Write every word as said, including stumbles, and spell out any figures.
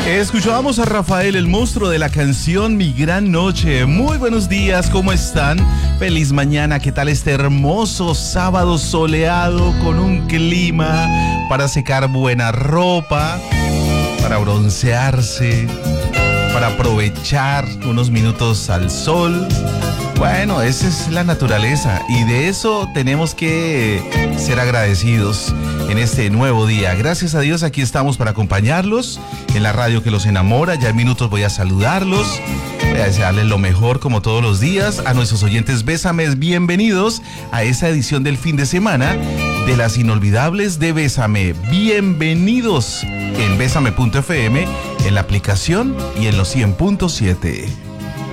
Escuchábamos a Rafael, el monstruo de la canción Mi Gran Noche. Muy buenos días, ¿cómo están? Feliz mañana, ¿qué tal este hermoso sábado soleado con un clima para secar buena ropa, para broncearse, para aprovechar unos minutos al sol? Bueno, esa es la naturaleza y de eso tenemos que ser agradecidos en este nuevo día. Gracias a Dios, aquí estamos para acompañarlos en la radio que los enamora. Ya en minutos voy a saludarlos, voy a desearles lo mejor como todos los días. A nuestros oyentes Bésames, bienvenidos a esta edición del fin de semana de las inolvidables de Bésame. Bienvenidos en bésame punto f m, en la aplicación y en los cien punto siete.